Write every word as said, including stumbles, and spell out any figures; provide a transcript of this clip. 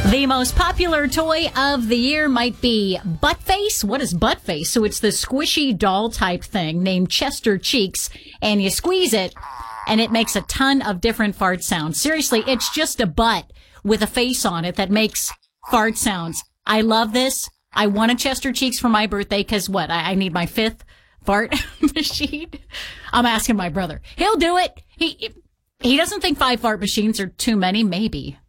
The most popular toy of the year might be Buttface. What is Buttface? So it's the squishy doll type thing named Chester Cheeks, and you squeeze it, and it makes a ton of different fart sounds. Seriously, it's just a butt with a face on it that makes fart sounds. I love this. I want a Chester Cheeks for my birthday because what? I, I need my fifth fart machine. I'm asking my brother. He'll do it. He he doesn't think five fart machines are too many. Maybe.